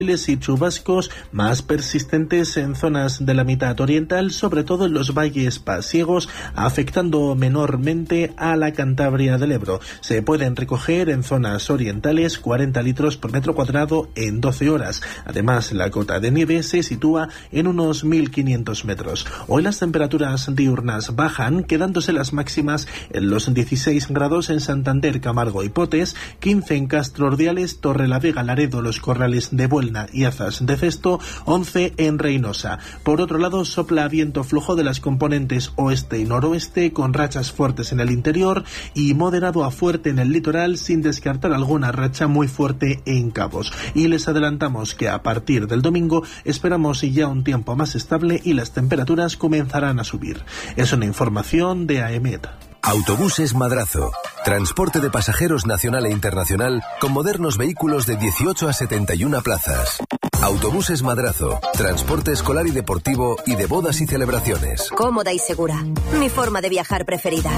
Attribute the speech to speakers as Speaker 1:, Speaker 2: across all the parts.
Speaker 1: y chubascos más persistentes en zonas de la mitad oriental, sobre todo en los valles pasiegos, afectando menormente a la Cantabria del Ebro. Se pueden recoger en zonas orientales 40 litros por metro cuadrado en 12 horas. Además, la cota de nieve se sitúa en unos 1.500 metros. Hoy las temperaturas diurnas bajan, quedándose las máximas en los 16 grados en Santander, Camargo y Potes, 15 en Castro Ordiales, Torrelavega, Laredo, Los Corrales de Buelna y Azas de Cesto, 11 en Reynosa. Por otro lado, sopla viento flojo de las componentes oeste y noroeste, con rachas fuertes en el interior y moderado a fuerte en el litoral, sin descartar alguna racha muy fuerte en Cabos. Y les adelantamos que a partir del domingo esperamos ya un tiempo más estable y las temperaturas comenzarán a subir. Es una información de AEMET.
Speaker 2: Autobuses Madrazo. Transporte de pasajeros nacional e internacional con modernos vehículos de 18 a 71 plazas. Autobuses Madrazo. Transporte escolar y deportivo y de bodas y celebraciones.
Speaker 3: Cómoda y segura. Mi forma de viajar preferida.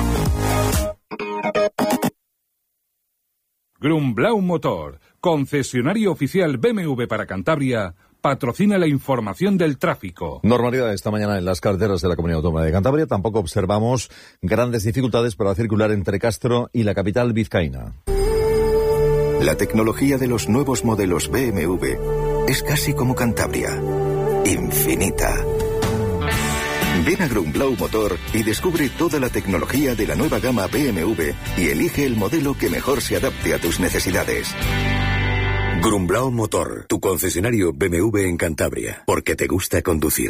Speaker 4: Grumblau Motor, concesionario oficial BMW para Cantabria, patrocina la información del tráfico.
Speaker 5: Normalidad esta mañana en las carreteras de la Comunidad Autónoma de Cantabria. Tampoco observamos grandes dificultades para circular entre Castro y la capital vizcaína.
Speaker 2: La tecnología de los nuevos modelos BMW es casi como Cantabria. Infinita. Ven a Grumblau Motor y descubre toda la tecnología de la nueva gama BMW y elige el modelo que mejor se adapte a tus necesidades. Grumblau Motor, tu concesionario BMW en Cantabria, porque te gusta conducir.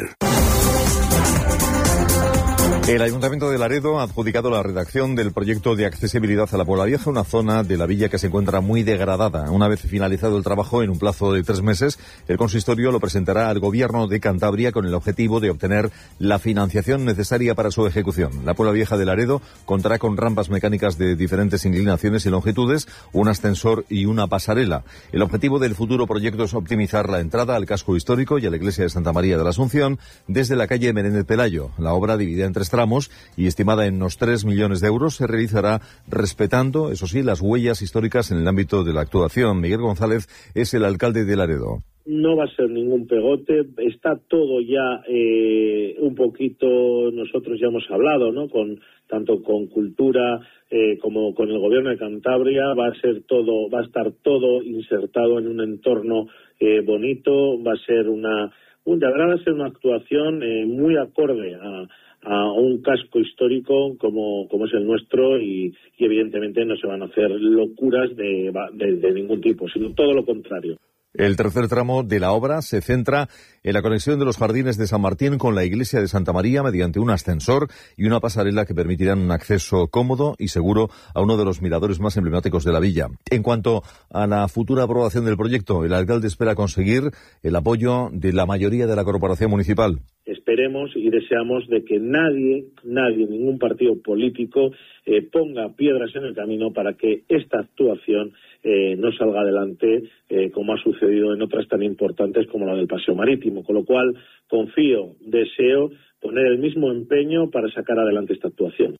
Speaker 5: El Ayuntamiento de Laredo ha adjudicado la redacción del proyecto de accesibilidad a la Puebla Vieja, una zona de la villa que se encuentra muy degradada. Una vez finalizado el trabajo en un plazo de 3 meses, el consistorio lo presentará al Gobierno de Cantabria con el objetivo de obtener la financiación necesaria para su ejecución. La Puebla Vieja de Laredo contará con rampas mecánicas de diferentes inclinaciones y longitudes, un ascensor y una pasarela. El objetivo del futuro proyecto es optimizar la entrada al casco histórico y a la iglesia de Santa María de la Asunción desde la calle Menéndez Pelayo. La obra, dividida en 3 tramos y estimada en unos 3 millones de euros, se realizará respetando, eso sí, las huellas históricas en el ámbito de la actuación. Miguel González es el alcalde de Laredo.
Speaker 6: No va a ser ningún pegote, está todo ya un poquito, nosotros ya hemos hablado, ¿no? Tanto con Cultura como con el Gobierno de Cantabria, va a estar todo insertado en un entorno bonito, va a ser una actuación muy acorde a un casco histórico como es el nuestro y evidentemente no se van a hacer locuras de ningún tipo, sino todo lo contrario.
Speaker 5: El tercer tramo de la obra se centra en la conexión de los jardines de San Martín con la iglesia de Santa María mediante un ascensor y una pasarela que permitirán un acceso cómodo y seguro a uno de los miradores más emblemáticos de la villa. En cuanto a la futura aprobación del proyecto, el alcalde espera conseguir el apoyo de la mayoría de la corporación municipal.
Speaker 6: Esperemos y deseamos de que nadie, ningún partido político ponga piedras en el camino para que esta actuación no salga adelante como ha sucedido en otras tan importantes como la del Paseo Marítimo. Con lo cual, deseo poner el mismo empeño para sacar adelante esta actuación.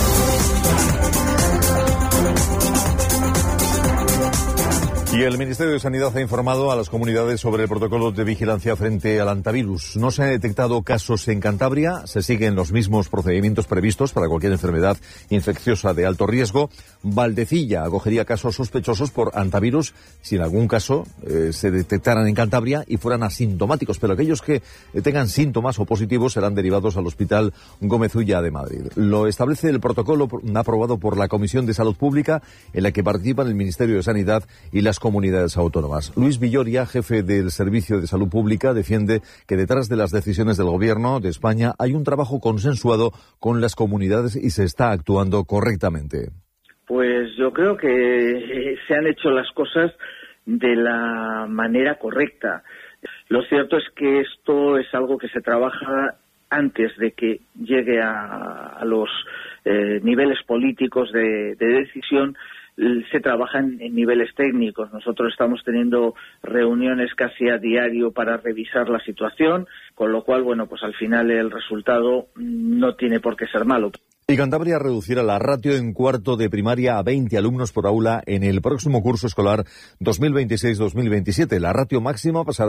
Speaker 5: Y el Ministerio de Sanidad ha informado a las comunidades sobre el protocolo de vigilancia frente al hantavirus. No se han detectado casos en Cantabria, se siguen los mismos procedimientos previstos para cualquier enfermedad infecciosa de alto riesgo. Valdecilla acogería casos sospechosos por hantavirus si en algún caso se detectaran en Cantabria y fueran asintomáticos, pero aquellos que tengan síntomas o positivos serán derivados al Hospital Gómez Ulla de Madrid. Lo establece el protocolo aprobado por la Comisión de Salud Pública, en la que participan el Ministerio de Sanidad y las comunidades autónomas. Luis Villoria, jefe del Servicio de Salud Pública, defiende que detrás de las decisiones del Gobierno de España hay un trabajo consensuado con las comunidades y se está actuando correctamente.
Speaker 7: Pues yo creo que se han hecho las cosas de la manera correcta. Lo cierto es que esto es algo que se trabaja antes de que llegue a los niveles políticos de decisión. Se trabaja en niveles técnicos. Nosotros estamos teniendo reuniones casi a diario para revisar la situación, con lo cual, bueno, pues al final el resultado no tiene por qué ser malo.
Speaker 5: Y Cantabria reducirá la ratio en cuarto de primaria a 20 alumnos por aula en el próximo curso escolar 2026-2027. La ratio máxima pasará